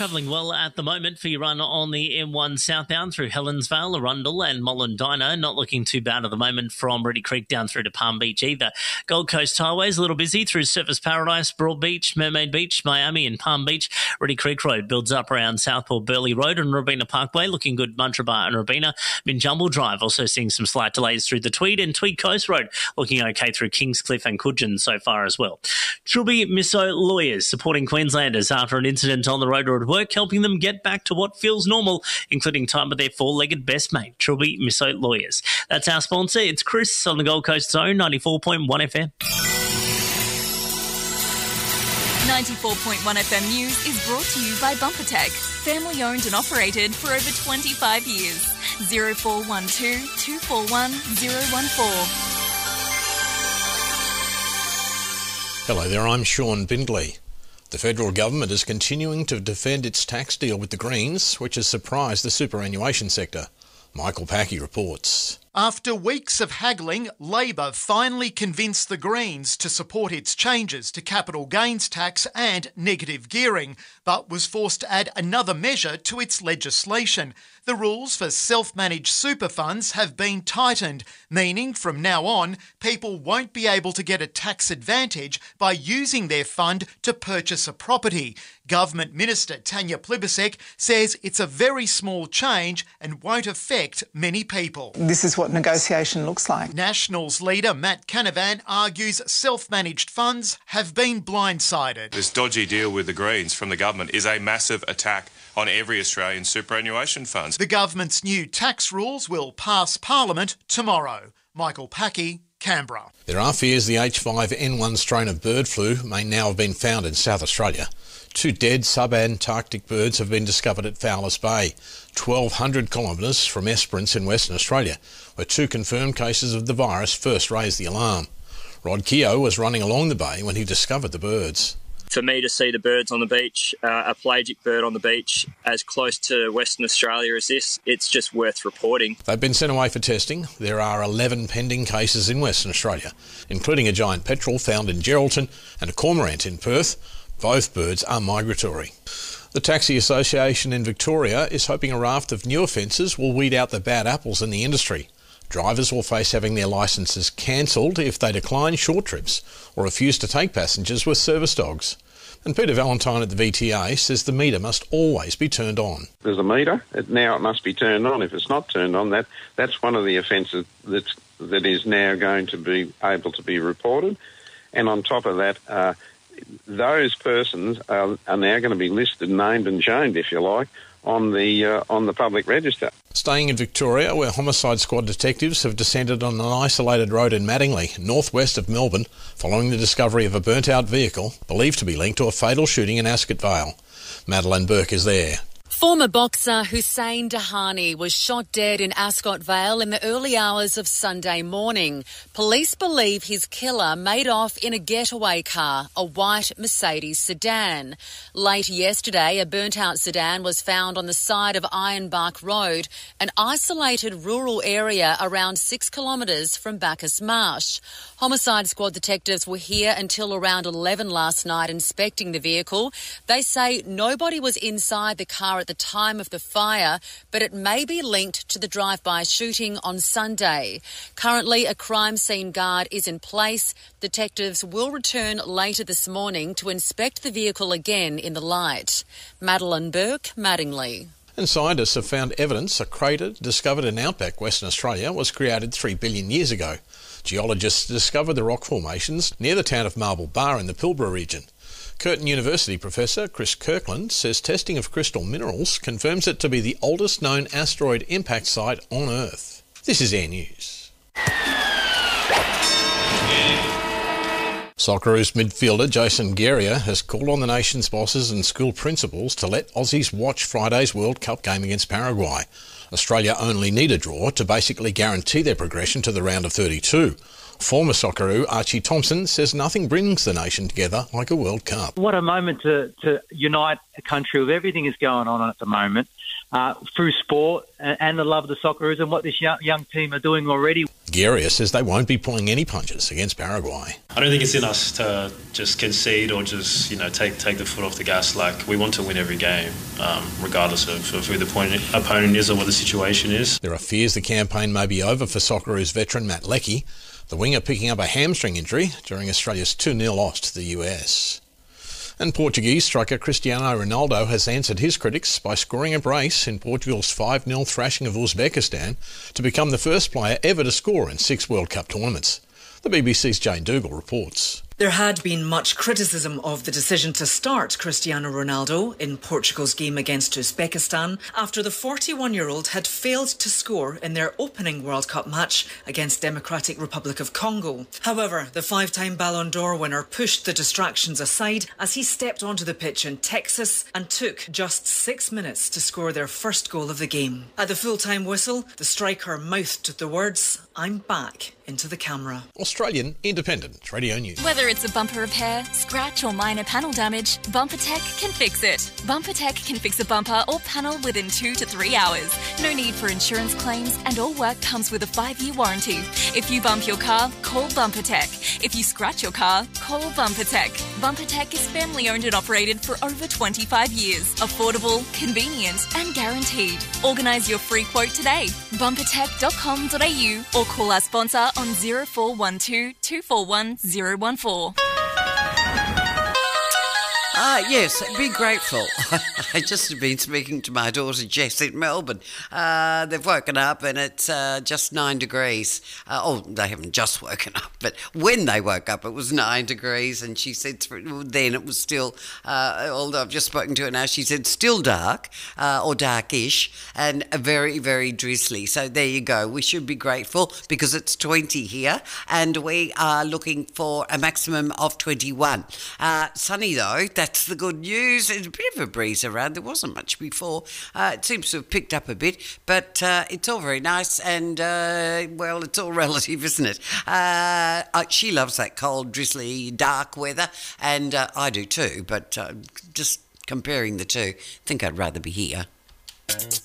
Travelling well at the moment for your run on the M1 southbound through Helensvale, Arundel and Mollendina. Not looking too bad at the moment from Reedy Creek down through to Palm Beach either. Gold Coast Highways a little busy through Surfers Paradise, Broad Beach, Mermaid Beach, Miami and Palm Beach. Reedy Creek Road builds up around Southport Burleigh Road and Robina Parkway. Looking good, Muntrabar and Robina. Minjumble Drive also seeing some slight delays through the Tweed, and Tweed Coast Road looking okay through Kingscliff and Coogin so far as well. Trilby Misso Lawyers supporting Queenslanders after an incident on the road or at work, helping them get back to what feels normal, including time with their four-legged best mate, Trilby Misso Lawyers. That's our sponsor. It's Chris on the Gold Coast Zone, 94.1 FM. 94.1 FM News is brought to you by BumperTech, family owned and operated for over 25 years. 0412 241 014. Hello there, I'm Sean Bindley. The federal government is continuing to defend its tax deal with the Greens, which has surprised the superannuation sector. Michael Packey reports. After weeks of haggling, Labor finally convinced the Greens to support its changes to capital gains tax and negative gearing, but was forced to add another measure to its legislation. The rules for self-managed super funds have been tightened, meaning from now on, people won't be able to get a tax advantage by using their fund to purchase a property. Government Minister Tanya Plibersek says it's a very small change and won't affect many people. This is what negotiation looks like. Nationals leader Matt Canavan argues self-managed funds have been blindsided. This dodgy deal with the Greens from the government is a massive attack on every Australian superannuation fund. The government's new tax rules will pass Parliament tomorrow. Michael Packey, Canberra. There are fears the H5N1 strain of bird flu may now have been found in South Australia. 2 dead subantarctic birds have been discovered at Fowlers Bay, 1,200 kilometres from Esperance in Western Australia, where 2 confirmed cases of the virus first raised the alarm. Rod Keogh was running along the bay when he discovered the birds. For me to see the birds on the beach, a pelagic bird on the beach, as close to Western Australia as this, it's just worth reporting. They've been sent away for testing. There are 11 pending cases in Western Australia, including a giant petrel found in Geraldton and a cormorant in Perth. Both birds are migratory. The Taxi Association in Victoria is hoping a raft of new offences will weed out the bad apples in the industry. Drivers will face having their licences cancelled if they decline short trips or refuse to take passengers with service dogs. And Peter Valentine at the VTA says the meter must always be turned on. There's a meter. Now it must be turned on. If it's not turned on, that's one of the offences that is now going to be able to be reported. And on top of that, those persons are now going to be listed, named and shamed, if you like, on the public register. Staying in Victoria, where homicide squad detectives have descended on an isolated road in Mattingley, northwest of Melbourne, following the discovery of a burnt-out vehicle believed to be linked to a fatal shooting in Ascot Vale. Madeleine Burke is there. Former boxer Hussein Dahani was shot dead in Ascot Vale in the early hours of Sunday morning. Police believe his killer made off in a getaway car, a white Mercedes sedan. Late yesterday, a burnt-out sedan was found on the side of Ironbark Road, an isolated rural area around 6 kilometres from Bacchus Marsh. Homicide squad detectives were here until around 11 last night inspecting the vehicle. They say nobody was inside the car at the time of the fire, but it may be linked to the drive-by shooting on Sunday. Currently, a crime scene guard is in place. Detectives will return later this morning to inspect the vehicle again in the light. Madeleine Burke, Mattingley. And scientists have found evidence a crater discovered in outback Western Australia was created 3 billion years ago. Geologists discovered the rock formations near the town of Marble Bar in the Pilbara region. Curtin University professor Chris Kirkland says testing of crystal minerals confirms it to be the oldest known asteroid impact site on Earth. This is Air News. Socceroos midfielder Jason Geria has called on the nation's bosses and school principals to let Aussies watch Friday's World Cup game against Paraguay. Australia only need a draw to basically guarantee their progression to the round of 32. Former Socceroo Archie Thompson says nothing brings the nation together like a World Cup. What a moment to unite a country with everything that's going on at the moment. through sport and the love of the Socceroos and what this young team are doing already. Guerrier says they won't be pulling any punches against Paraguay. I don't think it's in us to just concede or just take the foot off the gas. Like, we want to win every game, regardless of who the opponent is or what the situation is. There are fears the campaign may be over for Socceroos veteran Matt Leckie, the winger picking up a hamstring injury during Australia's 2-0 loss to the US. And Portuguese striker Cristiano Ronaldo has answered his critics by scoring a brace in Portugal's 5-0 thrashing of Uzbekistan to become the first player ever to score in 6 World Cup tournaments. The BBC's Jane Dougal reports. There had been much criticism of the decision to start Cristiano Ronaldo in Portugal's game against Uzbekistan after the 41-year-old had failed to score in their opening World Cup match against Democratic Republic of Congo. However, the 5-time Ballon d'Or winner pushed the distractions aside as he stepped onto the pitch in Texas and took just 6 minutes to score their first goal of the game. At the full-time whistle, the striker mouthed the words, "I'm back," into the camera. Australian Independent Radio News. Whether it's a bumper repair, scratch or minor panel damage, BumperTech can fix it. BumperTech can fix a bumper or panel within 2 to 3 hours. No need for insurance claims and all work comes with a 5-year warranty. If you bump your car, call BumperTech. If you scratch your car, call BumperTech. BumperTech is family owned and operated for over 25 years. Affordable, convenient and guaranteed. Organise your free quote today. Bumpertech.com.au or call our sponsor on 0412 241 014. Yes, be grateful. I just have been speaking to my daughter Jess in Melbourne. They've woken up and it's just 9 degrees. They haven't just woken up, but when they woke up it was 9 degrees, and she said then it was still, although I've just spoken to her now, she said still dark or darkish and very, very drizzly. So there you go. We should be grateful because it's 20 here and we are looking for a maximum of 21. Sunny though, that's the good news. There's a bit of a breeze around. There wasn't much before. It seems to have picked up a bit, but it's all very nice and, well, it's all relative, isn't it? She loves that cold, drizzly, dark weather, and I do too, but just comparing the two, I think I'd rather be here.